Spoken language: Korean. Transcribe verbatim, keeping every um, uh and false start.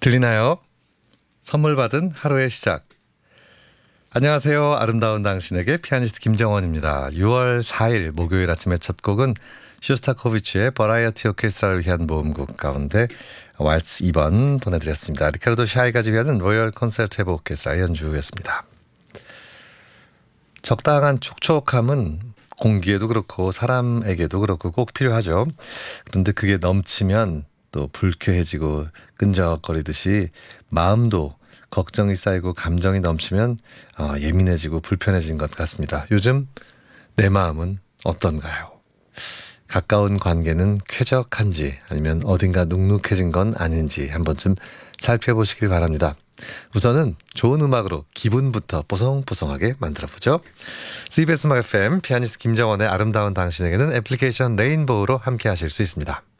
들리나요? 선물 받은 하루의 시작. 안녕하세요. 아름다운 당신에게 피아니스트 김정원입니다. 유월 사일 목요일 아침의 첫 곡은 쇼스타코비치의 버라이어티 오케스트라를 위한 모음곡 가운데 왈츠 이 번 보내드렸습니다. 리카르도 샤이가 지휘하는 로열 콘서트 오브 오케스트라 연주였습니다. 적당한 촉촉함은 공기에도 그렇고 사람에게도 그렇고 꼭 필요하죠. 그런데 그게 넘치면 또 불쾌해지고 끈적거리듯이 마음도 걱정이 쌓이고 감정이 넘치면 어, 예민해지고 불편해진 것 같습니다. 요즘 내 마음은 어떤가요? 가까운 관계는 쾌적한지 아니면 어딘가 눅눅해진 건 아닌지 한 번쯤 살펴보시길 바랍니다. 우선은 좋은 음악으로 기분부터 뽀송뽀송하게 만들어보죠. 씨비에스 음악 에프엠 피아니스트 김정원의 아름다운 당신에게는 애플리케이션 레인보우로 함께 하실 수 있습니다.